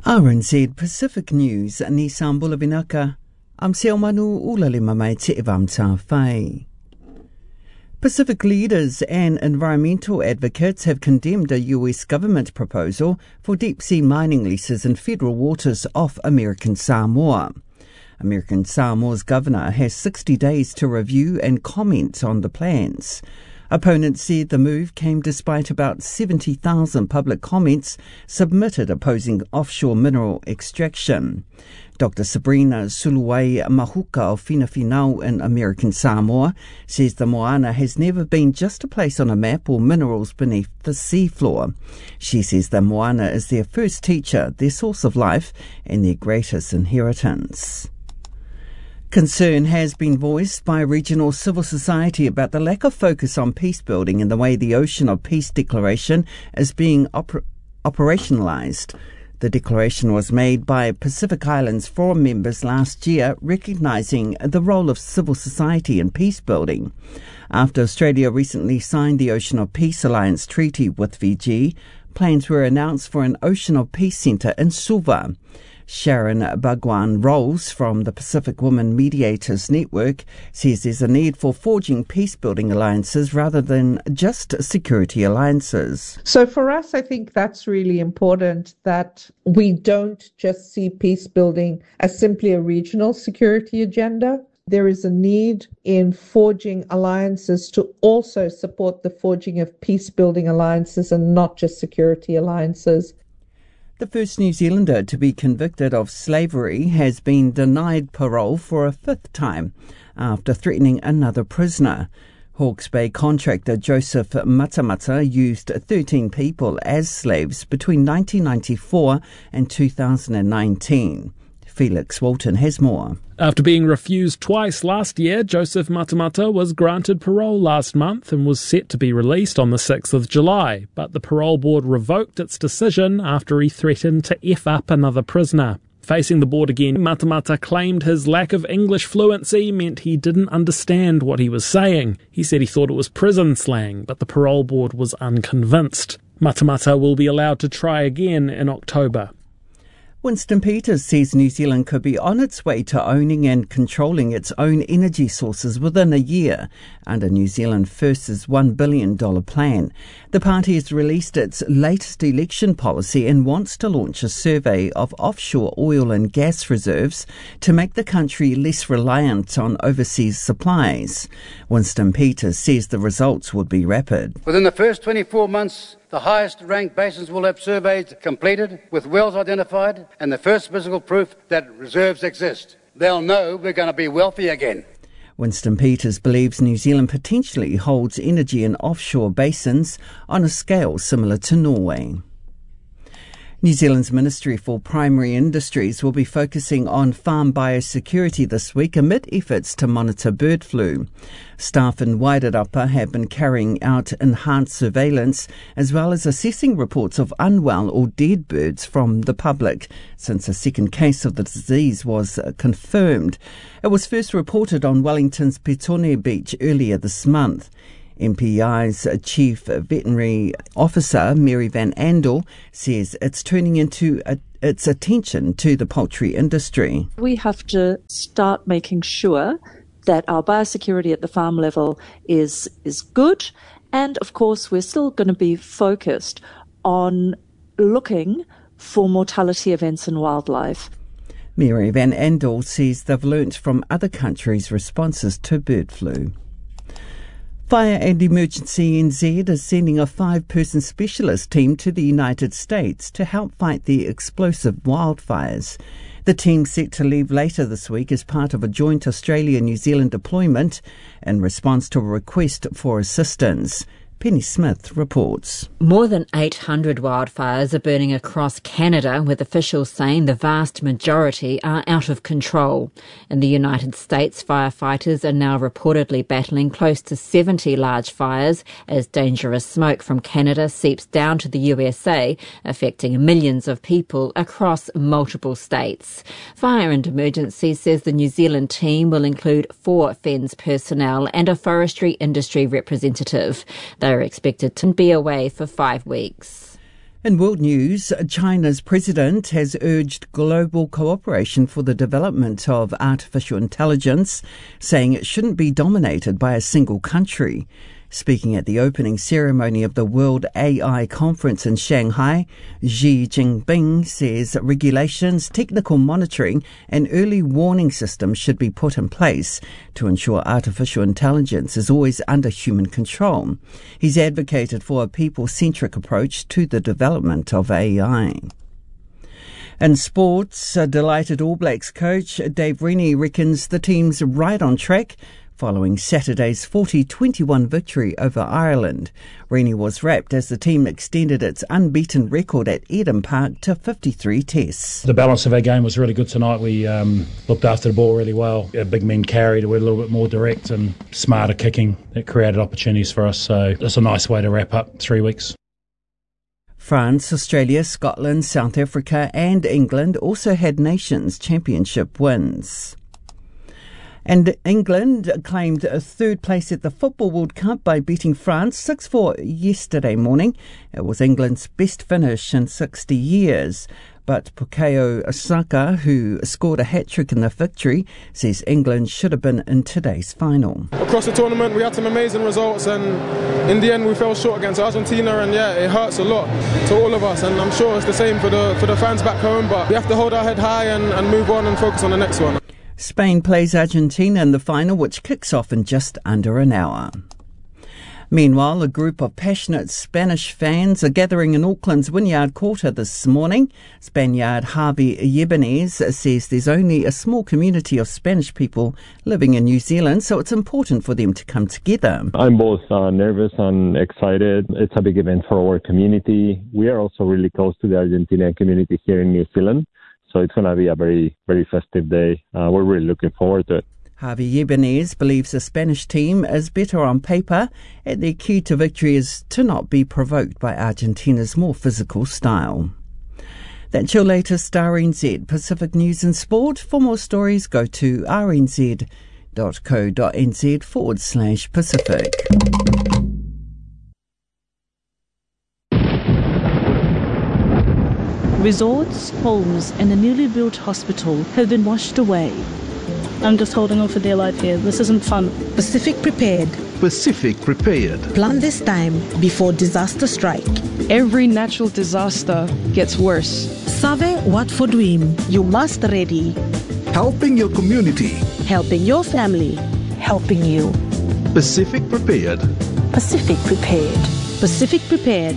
RNZ Pacific News ni Sambula Vinaka. Am Seomanu Ulalima mai te evamta whai. Pacific leaders and environmental advocates have condemned a US government proposal for deep-sea mining leases in federal waters off American Samoa. American Samoa's governor has 60 days to review and comment on the plans. Opponents said the move came despite about 70,000 public comments submitted opposing offshore mineral extraction. Dr. Sabrina Suluwai Mahuka of Finawhinau in American Samoa says the moana has never been just a place on a map or minerals beneath the seafloor. She says the moana is their first teacher, their source of life, and their greatest inheritance. Concern has been voiced by regional civil society about the lack of focus on peace building and the way the Ocean of Peace Declaration is being operationalised. The declaration was made by Pacific Islands Forum members last year, recognising the role of civil society in peace building. After Australia recently signed the Ocean of Peace Alliance Treaty with Fiji, plans were announced for an Ocean of Peace Centre in Suva. Sharon Bhagwan-Rolls from the Pacific Women Mediators Network says there's a need for forging peace-building alliances rather than just security alliances. So for us, I think that's really important, that we don't just see peace building as simply a regional security agenda. There is a need in forging alliances to also support the forging of peace-building alliances and not just security alliances. The first New Zealander to be convicted of slavery has been denied parole for a fifth time after threatening another prisoner. Hawke's Bay contractor Joseph Matamata used 13 people as slaves between 1994 and 2019. Felix Walton has more. After being refused twice last year, Joseph Matamata was granted parole last month and was set to be released on the 6th of July. But the parole board revoked its decision after he threatened to F up another prisoner. Facing the board again, Matamata claimed his lack of English fluency meant he didn't understand what he was saying. He said he thought it was prison slang, but the parole board was unconvinced. Matamata will be allowed to try again in October. Winston Peters says New Zealand could be on its way to owning and controlling its own energy sources within a year under New Zealand First's $1 billion plan. The party has released its latest election policy and wants to launch a survey of offshore oil and gas reserves to make the country less reliant on overseas supplies. Winston Peters says the results would be rapid. Within the first 24 months, the highest-ranked basins will have surveys completed, with wells identified, and the first physical proof that reserves exist. They'll know we're going to be wealthy again. Winston Peters believes New Zealand potentially holds energy in offshore basins on a scale similar to Norway. New Zealand's Ministry for Primary Industries will be focusing on farm biosecurity this week amid efforts to monitor bird flu. Staff in Wairarapa have been carrying out enhanced surveillance as well as assessing reports of unwell or dead birds from the public since a second case of the disease was confirmed. It was first reported on Wellington's Petone Beach earlier this month. MPI's Chief Veterinary Officer, Mary Van Andel, says it's turning its attention to the poultry industry. We have to start making sure that our biosecurity at the farm level is good. And, of course, we're still going to be focused on looking for mortality events in wildlife. Mary Van Andel says they've learnt from other countries' responses to bird flu. Fire and Emergency NZ is sending a 5-person specialist team to the United States to help fight the explosive wildfires. The team set to leave later this week as part of a joint Australia-New Zealand deployment in response to a request for assistance. Penny Smith reports. More than 800 wildfires are burning across Canada, with officials saying the vast majority are out of control. In the United States, firefighters are now reportedly battling close to 70 large fires as dangerous smoke from Canada seeps down to the USA, affecting millions of people across multiple states. Fire and Emergency says the New Zealand team will include 4 FENZ personnel and a forestry industry representative. They are expected to be away for 5 weeks. In world news, China's president has urged global cooperation for the development of artificial intelligence, saying it shouldn't be dominated by a single country. Speaking at the opening ceremony of the World AI Conference in Shanghai, Xi Jinping says regulations, technical monitoring and early warning systems should be put in place to ensure artificial intelligence is always under human control. He's advocated for a people-centric approach to the development of AI. In sports, a delighted All Blacks coach Dave Rennie reckons the team's right on track following Saturday's 40-21 victory over Ireland. Rennie was rapt as the team extended its unbeaten record at Eden Park to 53 tests. The balance of our game was really good tonight. We looked after the ball really well. Our big men carried. We're a little bit more direct and smarter kicking. That created opportunities for us. So it's a nice way to wrap up 3 weeks. France, Australia, Scotland, South Africa and England also had Nations Championship wins. And England claimed a third place at the Football World Cup by beating France 6-4 yesterday morning. It was England's best finish in 60 years. But Bukayo Saka, who scored a hat-trick in the victory, says England should have been in today's final. Across the tournament, we had some amazing results, and in the end, we fell short against Argentina, and yeah, it hurts a lot to all of us, and I'm sure it's the same for the fans back home, but we have to hold our head high and move on and focus on the next one. Spain plays Argentina in the final, which kicks off in just under an hour. Meanwhile, a group of passionate Spanish fans are gathering in Auckland's Wynyard Quarter this morning. Spaniard Javi Yebenez says there's only a small community of Spanish people living in New Zealand, so it's important for them to come together. I'm both nervous and excited. It's a big event for our community. We are also really close to the Argentinian community here in New Zealand, so it's going to be a very, very festive day. We're really looking forward to it. Javi Yebenez believes the Spanish team is better on paper, and their key to victory is to not be provoked by Argentina's more physical style. That's your latest RNZ Pacific News and Sport. For more stories, go to rnz.co.nz/Pacific. Resorts, homes and a newly built hospital have been washed away. I'm just holding on for dear life here. This isn't fun. Pacific Prepared. Pacific Prepared. Plan this time before disaster strike. Every natural disaster gets worse. Save what for dream. You must ready. Helping your community. Helping your family. Helping you. Pacific Prepared. Pacific Prepared. Pacific Prepared.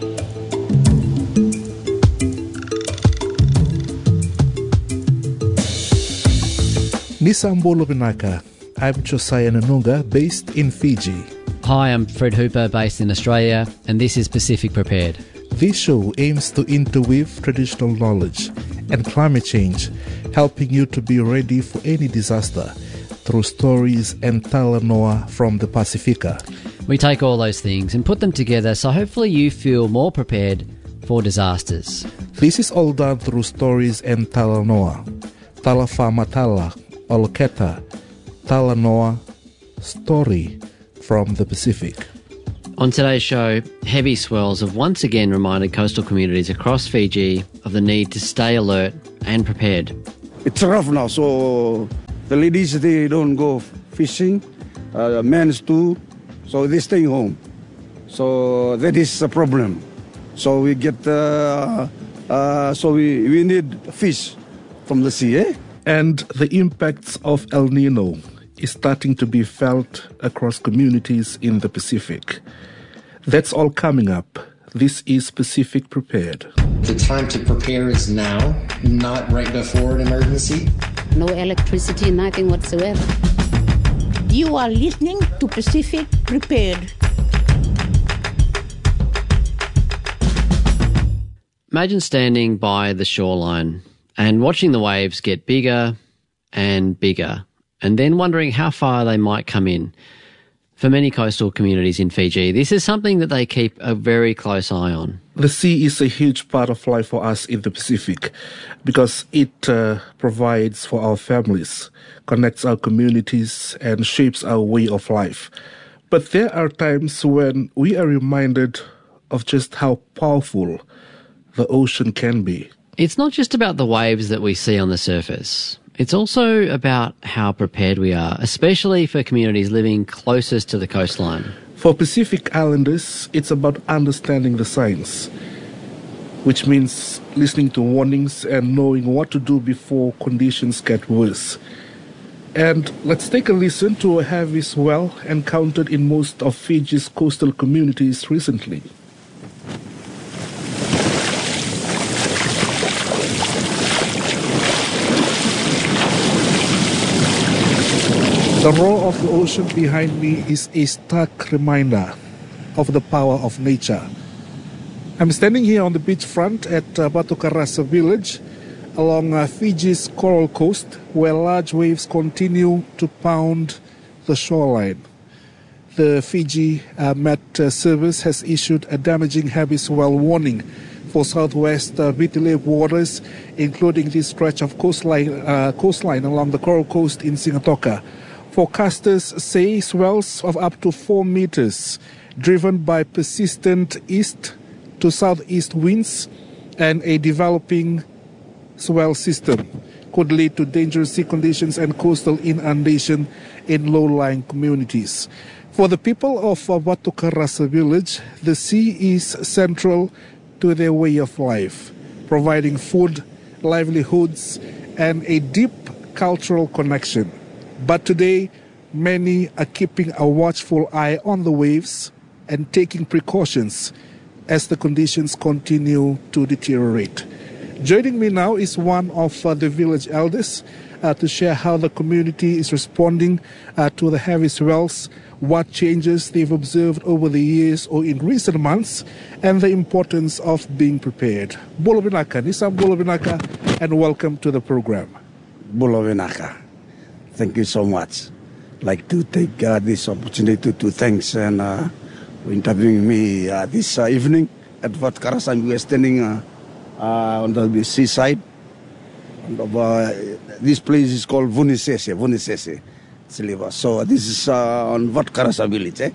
Nisambolo Vinaka. I'm Josiah Nanunga, based in Fiji. Hi, I'm Fred Hooper, based in Australia, and this is Pacific Prepared. This show aims to interweave traditional knowledge and climate change, helping you to be ready for any disaster through stories and talanoa from the Pacifica. We take all those things and put them together so hopefully you feel more prepared for disasters. This is all done through stories and talanoa. Talafa Matala, Oloketa, Talanoa, story from the Pacific. On today's show, heavy swells have once again reminded coastal communities across Fiji of the need to stay alert and prepared. It's rough now, so the ladies, they don't go fishing, men too, so they stay home. So that is a problem. So we get, we need fish from the sea, eh? And the impacts of El Nino is starting to be felt across communities in the Pacific. That's all coming up. This is Pacific Prepared. The time to prepare is now, not right before an emergency. No electricity, nothing whatsoever. You are listening to Pacific Prepared. Imagine standing by the shoreline and watching the waves get bigger and bigger, and then wondering how far they might come in. For many coastal communities in Fiji, this is something that they keep a very close eye on. The sea is a huge part of life for us in the Pacific because it provides for our families, connects our communities, and shapes our way of life. But there are times when we are reminded of just how powerful the ocean can be. It's not just about the waves that we see on the surface. It's also about how prepared we are, especially for communities living closest to the coastline. For Pacific Islanders, it's about understanding the signs, which means listening to warnings and knowing what to do before conditions get worse. And let's take a listen to a heavy swell encountered in most of Fiji's coastal communities recently. The roar of the ocean behind me is a stark reminder of the power of nature. I'm standing here on the beachfront at Batu Karasa village along Fiji's coral coast, where large waves continue to pound the shoreline. The Fiji Met Service has issued a damaging heavy swell warning for southwest Viti waters, including this stretch of coastline along the coral coast in Sigatoka. Forecasters say swells of up to 4 meters, driven by persistent east to southeast winds and a developing swell system, could lead to dangerous sea conditions and coastal inundation in low-lying communities. For the people of Batu Karasa village, the sea is central to their way of life, providing food, livelihoods, and a deep cultural connection. But today, many are keeping a watchful eye on the waves and taking precautions as the conditions continue to deteriorate. Joining me now is one of the village elders to share how the community is responding to the heavy swells, what changes they've observed over the years or in recent months, and the importance of being prepared. Bula Vinaka, Nisam Bula Vinaka, and welcome to the program. Bula Vinaka. Thank you so much. I'd like to take this opportunity to thanks and for interviewing me this evening at Batu Karasa. We are standing on the seaside. This place is called Vunisese. So this is on Batu Karasa village.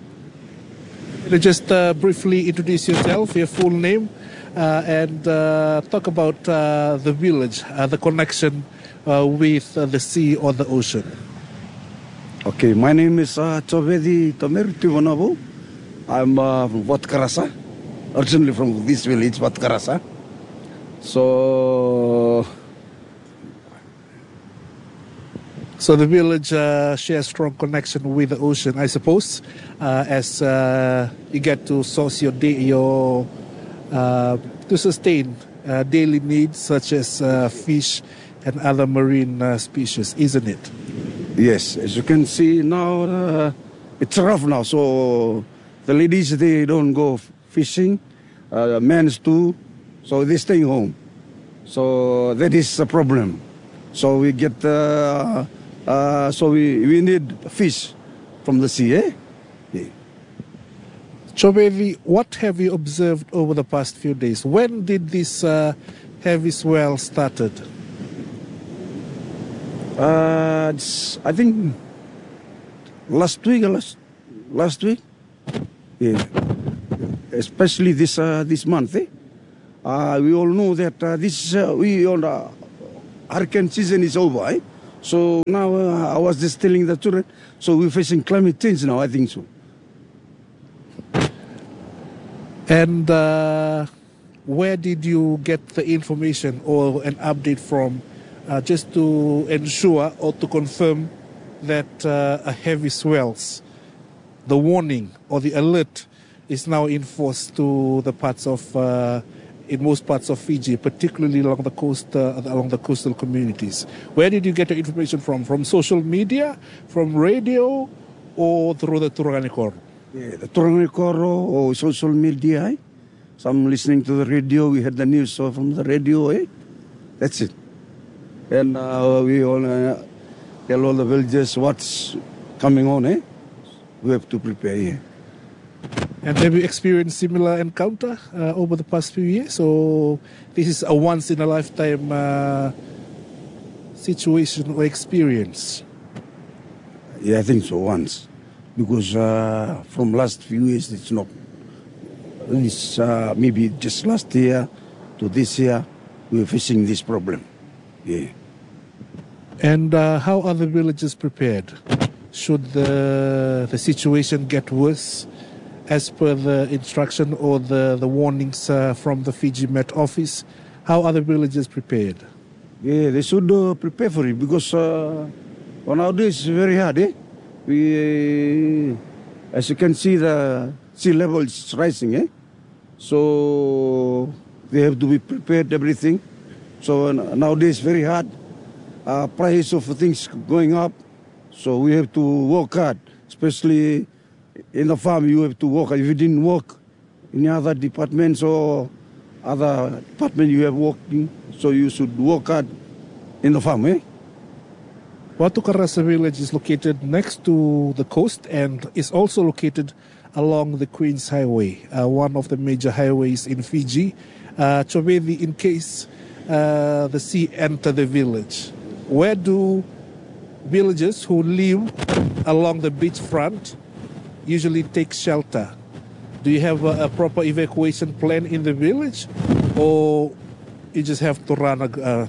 Just briefly introduce yourself, your full name, and talk about the village, the connection with the sea or the ocean. Okay, my name is Chovedi Tomeru Tivonavu. I'm from Batu Karasa, originally from this village, Batu Karasa. So the village shares strong connection with the ocean, I suppose, as you get to source your to sustain daily needs such as fish and other marine species, isn't it? Yes, as you can see now, it's rough now. So the ladies, they don't go fishing, men too, so they stay home. So that is a problem. So we get, we need fish from the sea, eh? Yeah. Chovedi, what have you observed over the past few days? When did this heavy swell started? I think last week. Yeah. Especially this month. We all know that hurricane season is over. Eh? So now I was just telling the children. So we're facing climate change now. I think so. And where did you get the information or an update from? Just to ensure or to confirm that a heavy swells, the warning or the alert is now enforced to the parts of, in most parts of Fiji, particularly along the coast, along the coastal communities. Where did you get your information from? From social media, from radio, or through the Turangani Koro? Yeah, the Turangani Koro or social media. Eh? Some listening to the radio, we heard the news from the radio. Eh? That's it. And we all tell all the villagers what's coming on. Eh? We have to prepare here. And have you experienced similar encounter over the past few years? Or this is a once-in-a-lifetime situation or experience? Yeah, I think so, once. Because from last few years, it's not. It's maybe just last year to this year, we're facing this problem. Yeah. And how are the villages prepared? Should the situation get worse as per the instruction or the warnings from the Fiji Met Office? How are the villages prepared? Yeah, they should prepare for it because nowadays it's very hard. As you can see, the sea level is rising. So they have to be prepared, everything. So nowadays it's very hard. Price of things going up. So we have to work hard, especially in the farm. You have to work. If you didn't work in other departments or other department you have working, so you should work hard in the farm. Watu Karasa village is located next to the coast and is also located along the Queen's Highway, one of the major highways in Fiji. Chobedi, in case the sea enter the village, where do villagers who live along the beachfront usually take shelter? Do you have a proper evacuation plan in the village, or you just have to run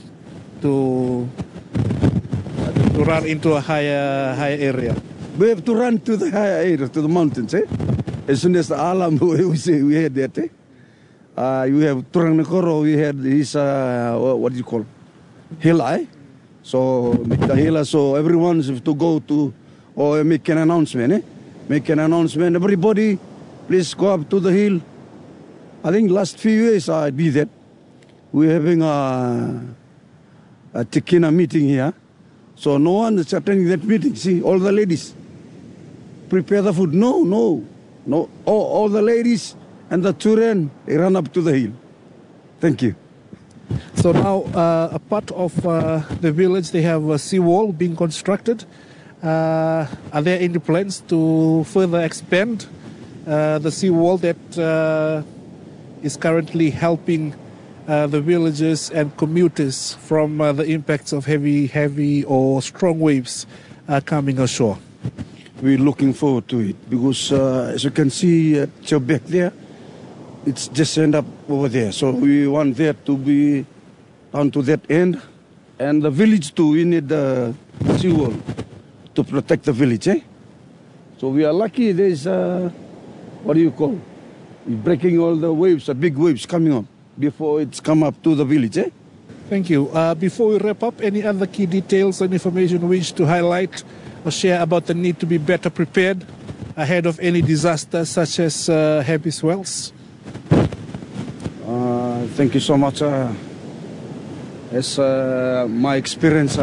run into a higher area? We have to run to the higher area, to the mountains. As soon as the alarm, we say we had that. You have Turangakoro, we had his what do you call Hila. So the Hila, so everyone has to go to or make an announcement. Make an announcement. Everybody, please go up to the hill. I think last few years I did that. We're having a Tikina meeting here. So no one is attending that meeting. See, all the ladies prepare the food. No. All the ladies and the children, they run up to the hill. Thank you. So now, a part of the village, they have a seawall being constructed. Are there any plans to further expand the seawall that is currently helping the villagers and commuters from the impacts of heavy or strong waves coming ashore? We're looking forward to it because as you can see back there, it's just end up over there. So we want that to be down to that end. And the village too, we need the seawall to protect the village. So we are lucky there's, what do you call, breaking all the waves, the big waves coming up before it's come up to the village. Thank you. Before we wrap up, any other key details and information you wish to highlight or share about the need to be better prepared ahead of any disaster such as heavy swells? Thank you so much. As my experience,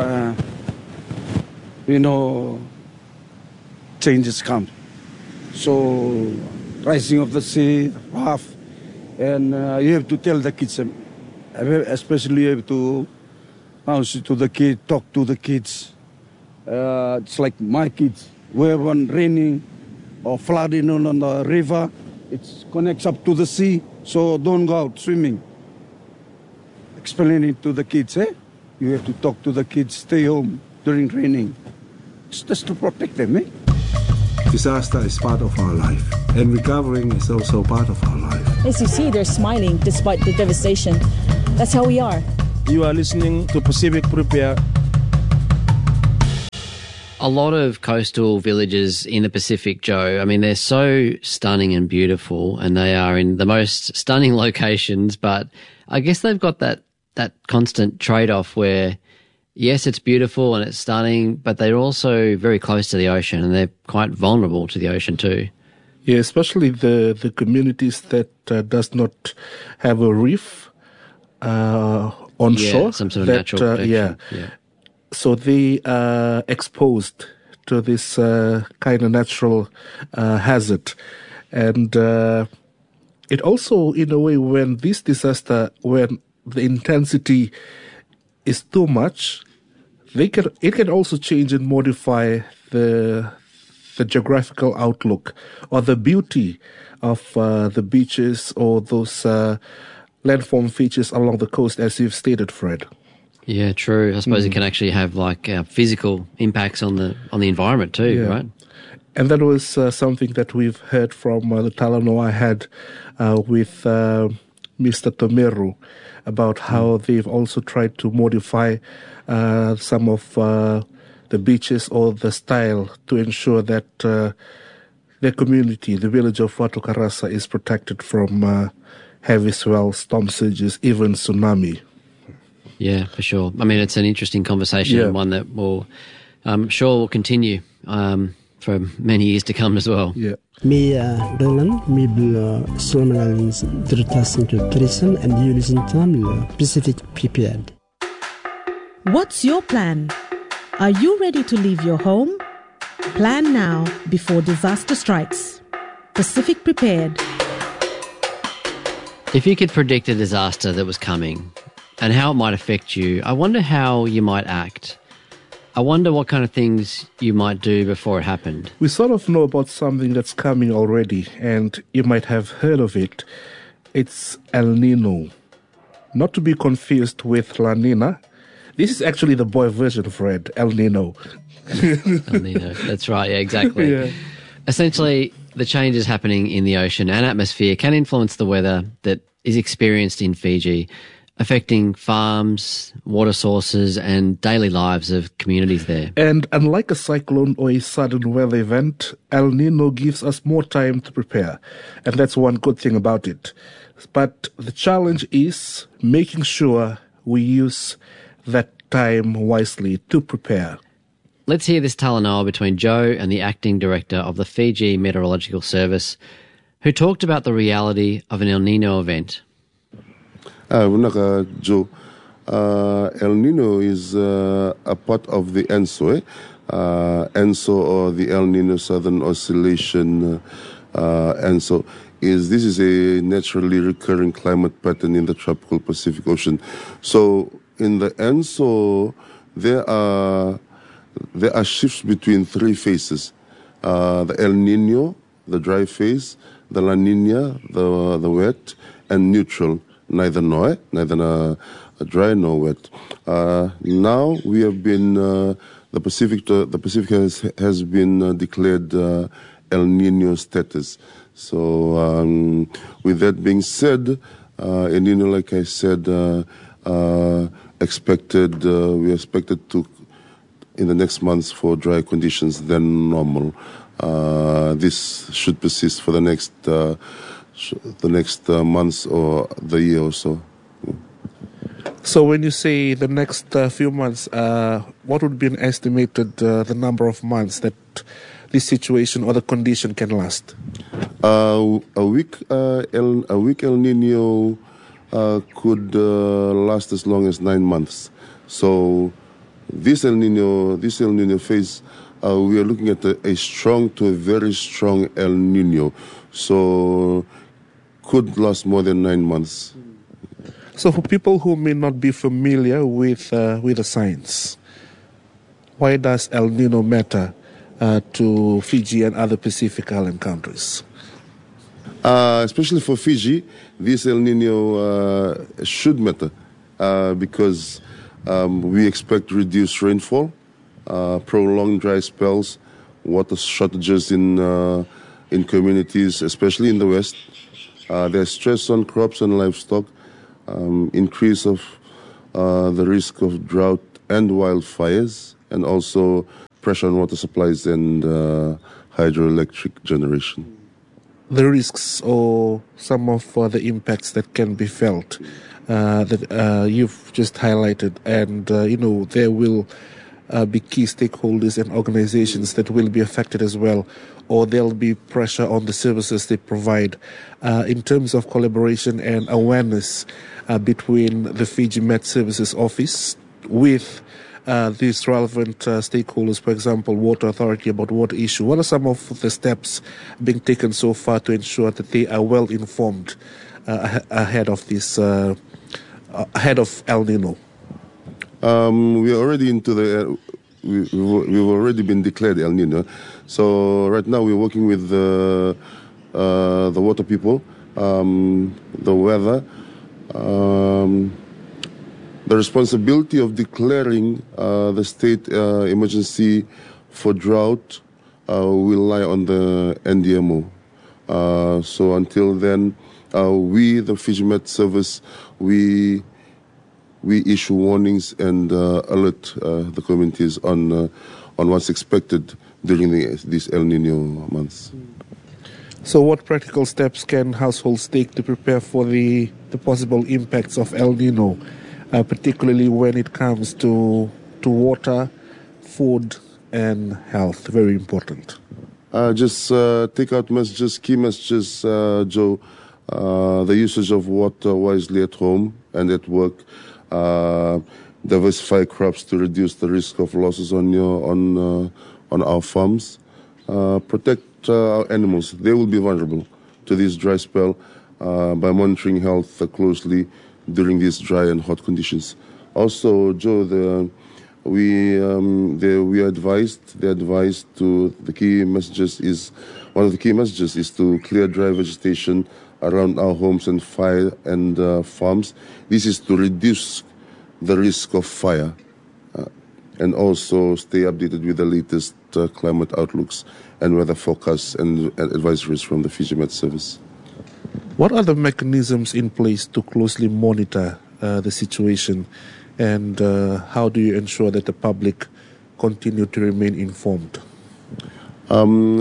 changes come. So rising of the sea, rough, and you have to tell the kids, especially you have to announce to the kids, talk to the kids. It's like my kids, wherever raining or flooding on the river, it connects up to the sea, so don't go out swimming. Explaining to the kids, you have to talk to the kids, stay home during raining. It's just to protect them. Disaster is part of our life, and recovering is also part of our life. As you see, they're smiling despite the devastation. That's how we are. You are listening to Pacific Prepare. A lot of coastal villages in the Pacific, Joe, I mean, they're so stunning and beautiful, and they are in the most stunning locations, but I guess they've got that constant trade-off where, yes, it's beautiful and it's stunning, but they're also very close to the ocean, and they're quite vulnerable to the ocean too. Yeah, especially the communities that does not have a reef on shore. Some sort of natural protection. Yeah. So they are exposed to this kind of natural hazard. And it also, in a way, when this disaster, when the intensity is too much, it can also change and modify the geographical outlook or the beauty of the beaches or those landform features along the coast, as you've stated, Fred. Yeah, true. I suppose it can actually have like physical impacts on the environment too, right? And that was something that we've heard from the Talanoa had with Mr. Tomeru, about how they've also tried to modify some of the beaches or the style to ensure that their community, the village of Watu Karasa, is protected from heavy swell, storm surges, even tsunami. Yeah, for sure. I mean, it's an interesting conversation and one that I'm sure will continue for many years to come as well. Yeah. Me Dylan, me Slomalins Dritasing to Trison and Unison Tamil Pacific Prepared. What's your plan? Are you ready to leave your home? Plan now before disaster strikes. Pacific Prepared. If you could predict a disaster that was coming and how it might affect you, I wonder how you might act. I wonder what kind of things you might do before it happened. We sort of know about something that's coming already, and you might have heard of it. It's El Nino. Not to be confused with La Nina. This is actually the boy version, Fred. El Nino. El Nino. That's right, yeah, exactly. Yeah. Essentially, the changes happening in the ocean and atmosphere can influence the weather that is experienced in Fiji, affecting farms, water sources and daily lives of communities there. And unlike a cyclone or a sudden weather event, El Nino gives us more time to prepare. And that's one good thing about it. But the challenge is making sure we use that time wisely to prepare. Let's hear this talanoa between Joe and the acting director of the Fiji Meteorological Service, who talked about the reality of an El Nino event. Joe, El Nino is a part of the ENSO, ENSO or the El Nino Southern Oscillation. ENSO this is a naturally recurring climate pattern in the tropical Pacific Ocean. So in the ENSO, there are shifts between three phases: the El Nino, the dry phase; the La Nina, the wet; and neutral. Neither dry nor wet. Now we have been the Pacific has been declared El Nino status. So with that being said, El Nino, like I said, we expected to in the next months for dry conditions than normal. This should persist for the next months or the year or so. So when you say the next few months, what would be an estimated the number of months that this situation or the condition can last? A week El Nino could last as long as 9 months. So this El Nino phase, we are looking at a strong to a very strong El Nino. So could last more than 9 months. So for people who may not be familiar with the science, why does El Nino matter to Fiji and other Pacific Island countries? Especially for Fiji, this El Nino should matter because we expect reduced rainfall, prolonged dry spells, water shortages in communities, especially in the West. There's stress on crops and livestock, increase of the risk of drought and wildfires, and also pressure on water supplies and hydroelectric generation. The risks or some of the impacts that can be felt that you've just highlighted, and there will be key stakeholders and organizations that will be affected as well, or there'll be pressure on the services they provide in terms of collaboration and awareness between the Fiji Met Services Office with these relevant stakeholders, for example, Water Authority about water issue. What are some of the steps being taken so far to ensure that they are well informed ahead of this, ahead of El Nino? We are already into we've already been declared El Nino. So right now we're working with the water people, the weather. The responsibility of declaring the state emergency for drought will lie on the NDMO. So until then, We, the FijiMet service, we issue warnings and alert the communities on what's expected during these El Nino months. So what practical steps can households take to prepare for the possible impacts of El Nino, particularly when it comes to water, food, and health? Very important. Just take out messages, key messages, Joe. The usage of water wisely at home and at work. Diversify crops to reduce the risk of losses on our farms. Protect our animals. They will be vulnerable to this dry spell by monitoring health closely during these dry and hot conditions. Also, Joe, we are advised. They're advised to the key messages is one of the key messages is to clear dry vegetation around our homes and fire and farms. This is to reduce the risk of fire and also stay updated with the latest climate outlooks and weather forecasts and advisories from the FijiMet service. What are the mechanisms in place to closely monitor the situation, and how do you ensure that the public continue to remain informed? On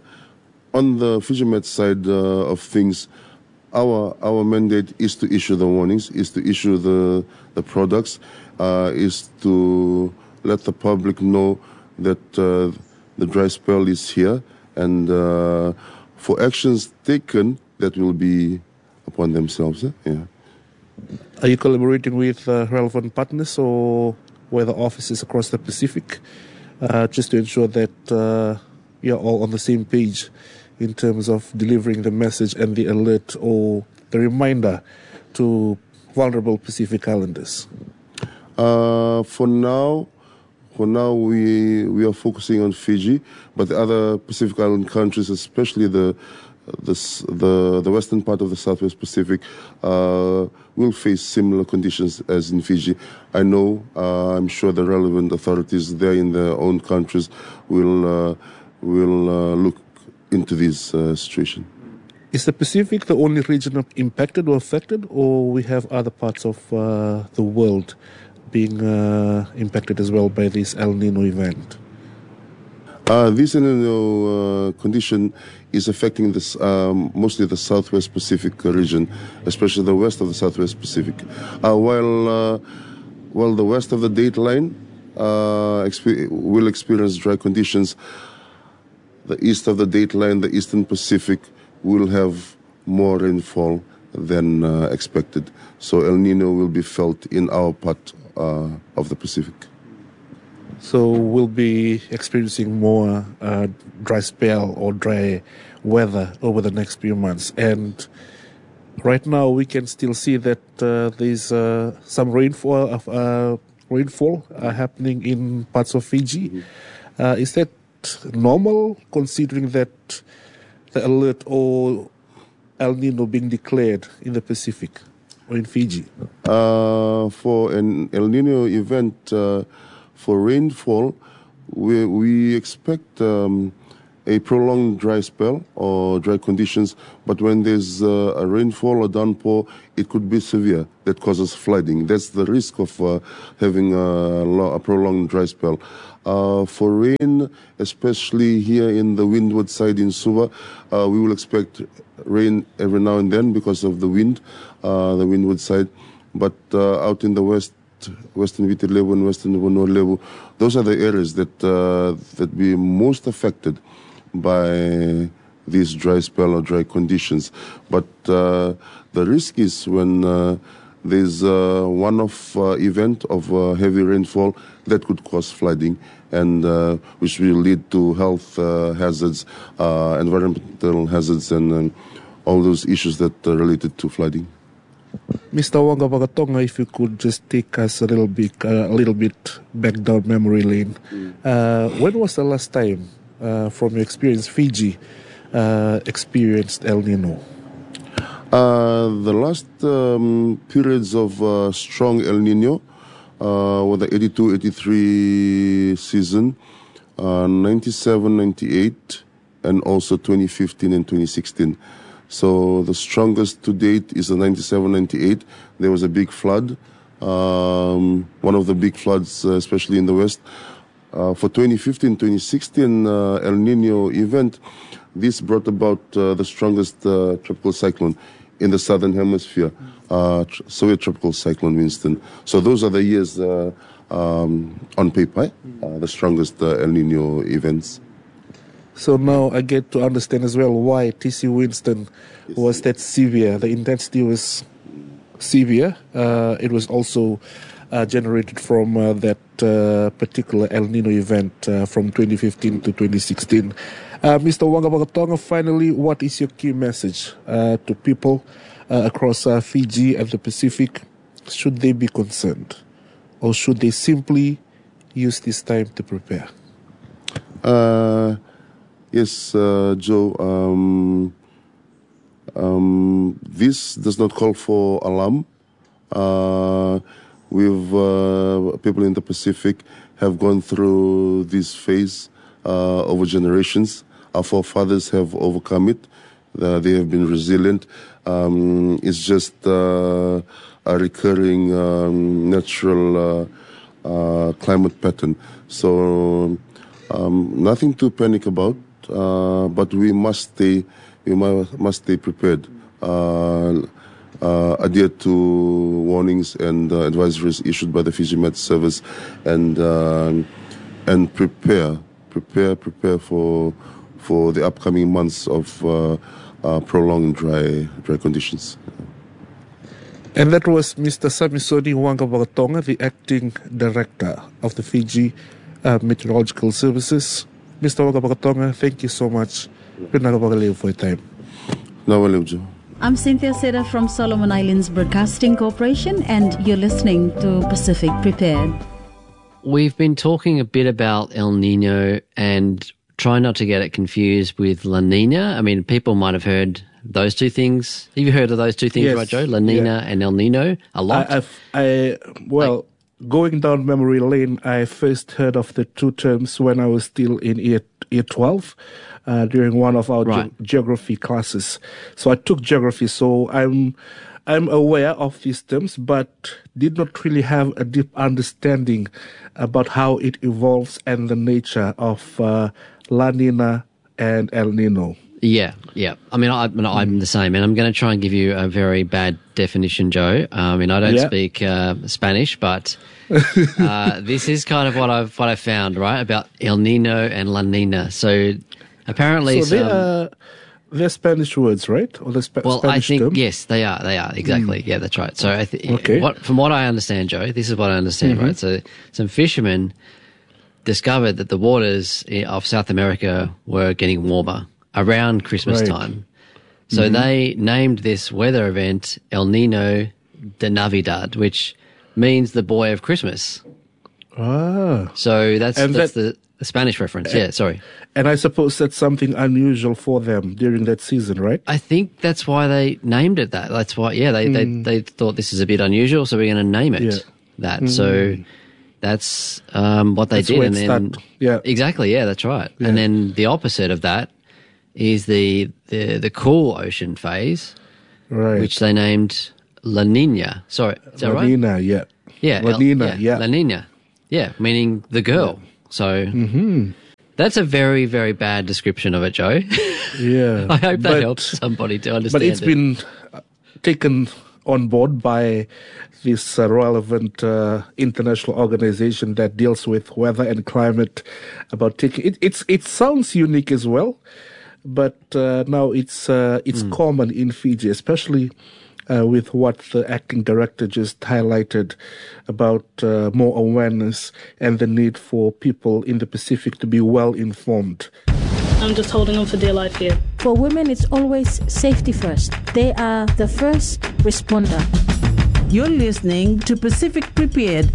the FijiMet side of things, our mandate is to issue the warnings, is to issue the products, is to let the public know that the dry spell is here, and for actions taken that will be upon themselves. Yeah. Are you collaborating with relevant partners or weather offices across the Pacific just to ensure that you're all on the same page in terms of delivering the message and the alert or the reminder to vulnerable Pacific Islanders? For now, we are focusing on Fiji, but the other Pacific Island countries, especially the western part of the Southwest Pacific, will face similar conditions as in Fiji. I know, I'm sure the relevant authorities there in their own countries will look into this situation. Is the Pacific the only region impacted or affected, or we have other parts of the world being impacted as well by this El Nino event? This El Nino condition is affecting this, mostly the Southwest Pacific region, especially the west of the Southwest Pacific. While the west of the dateline will experience dry conditions, the east of the dateline, the Eastern Pacific, will have more rainfall than expected. So El Nino will be felt in our part of the Pacific. So we'll be experiencing more dry spell or dry weather over the next few months. And right now we can still see that there's some rainfall happening in parts of Fiji. Is that normal, considering that the alert or El Nino being declared in the Pacific or in Fiji? For an El Nino event, for rainfall, we expect a prolonged dry spell or dry conditions, but when there's a rainfall or downpour, it could be severe. That causes flooding. That's the risk of having a prolonged dry spell. For rain, especially here in the windward side in Suva, we will expect rain every now and then because of the wind, the windward side. But out in the western Viti Levu and western Vanua Levu, those are the areas that be most affected by these dry spell or dry conditions. But the risk is when there's a one-off event of heavy rainfall that could cause flooding, and which will lead to health hazards, environmental hazards, and all those issues that are related to flooding. Mr. Wanga Wagatonga, if you could just take us a little bit back down memory lane. When was the last time, from your experience, Fiji experienced El Nino? The last periods of strong El Nino were the 82-83 season, 97-98, and also 2015 and 2016. So the strongest to date is the 97-98. There was a big flood, one of the big floods, especially in the west. For 2015-2016 El Nino event, this brought about the strongest tropical cyclone in the southern hemisphere, Soviet tropical cyclone Winston. So those are the years on paper, the strongest El Nino events. So now I get to understand as well why TC Winston was that severe. The intensity was severe. It was also generated from that particular El Nino event from 2015 to 2016. Mr. Wangabakatonga, finally, what is your key message to people across Fiji and the Pacific? Should they be concerned, or should they simply use this time to prepare? Yes, Joe. This does not call for alarm. People in the Pacific have gone through this phase over generations. Our forefathers have overcome it. They have been resilient. It's just a recurring natural climate pattern. So nothing to panic about, but we must stay prepared. Adhere to warnings and advisories issued by the Fiji Met Service, and prepare for the upcoming months of prolonged dry conditions. And that was Mr. Samisoni Wangabakatonga, the acting director of the Fiji Meteorological Services. Mr. Wangabakatonga, thank you so much for your time. I'm Cynthia Seda from Solomon Islands Broadcasting Corporation, and you're listening to Pacific Prepared. We've been talking a bit about El Nino and try not to get it confused with La Nina. I mean, people might have heard those two things. Have you heard of those two things, yes, right, Joe? La Nina and El Nino a lot? Going down memory lane, I first heard of the two terms when I was still in year 12 during one of our geography classes. So I took geography, so I'm aware of these terms, but did not really have a deep understanding about how it evolves and the nature of La Nina and El Nino. Yeah. I mean, I'm the same, and I'm going to try and give you a very bad definition, Joe. I mean, I don't speak Spanish, but this is kind of what I found, right, about El Nino and La Nina. So apparently, they're Spanish words, right? Or the Spanish I think term? Yes, they are exactly. Yeah, that's right. So from what I understand, Joe, this is what I understand, right? So some fishermen discovered that the waters of South America were getting warmer around Christmas time. So they named this weather event El Nino de Navidad, which means the boy of Christmas. So that's the Spanish reference. Sorry. And I suppose that's something unusual for them during that season, right? I think that's why they named it that. That's why, they thought this is a bit unusual, so we're going to name it that. So that's what they did. And then, exactly, that's right. Yeah. And then the opposite of that is the cool ocean phase, which they named La Nina. Sorry, is that right? La Nina, yeah. La Nina, La Nina. Yeah, meaning the girl. So that's a very, very bad description of it, Joe. Yeah. I hope that helps somebody to understand it. But it's been taken on board by this relevant international organization that deals with weather and climate. About taking it sounds unique as well, but now it's common in Fiji, especially with what the acting director just highlighted about more awareness and the need for people in the Pacific to be well informed. I'm just holding on for dear life here. For women, it's always safety first. They are the first responder. You're listening to Pacific Prepared.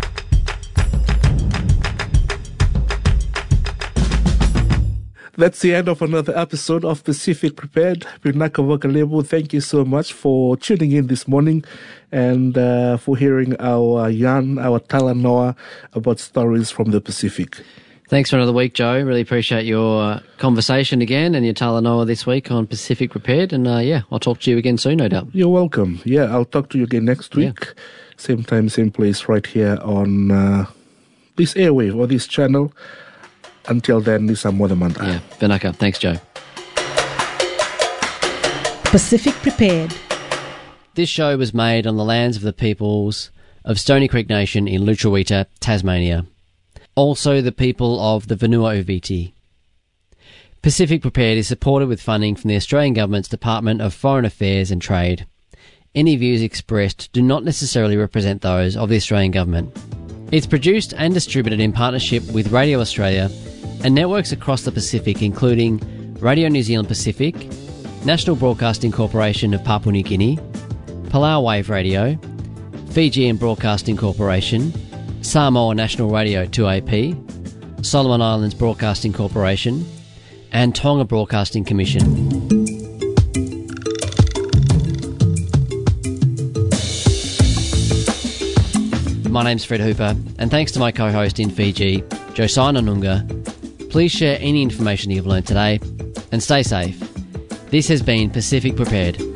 That's the end of another episode of Pacific Prepared. Pinaka Wakalebu, thank you so much for tuning in this morning and for hearing our yarn, our talanoa about stories from the Pacific. Thanks for another week, Joe. Really appreciate your conversation again and your talanoa this week on Pacific Prepared. And I'll talk to you again soon, no doubt. You're welcome. Yeah, I'll talk to you again next week. Yeah. Same time, same place, right here on this airwave or this channel. Until then, this is Modamanta. Yeah, Vinaka. Thanks, Joe. Pacific Prepared. This show was made on the lands of the peoples of Stony Creek Nation in Lutruwita, Tasmania. Also the people of the Vanua-Uviti. Pacific Prepared is supported with funding from the Australian Government's Department of Foreign Affairs and Trade. Any views expressed do not necessarily represent those of the Australian Government. It's produced and distributed in partnership with Radio Australia and networks across the Pacific, including Radio New Zealand Pacific, National Broadcasting Corporation of Papua New Guinea, Palau Wave Radio, Fijian Broadcasting Corporation, Samoa National Radio 2AP, Solomon Islands Broadcasting Corporation, and Tonga Broadcasting Commission. My name's Fred Hooper, and thanks to my co-host in Fiji, Josiah Nunga. Please share any information you've learned today, and stay safe. This has been Pacific Prepared.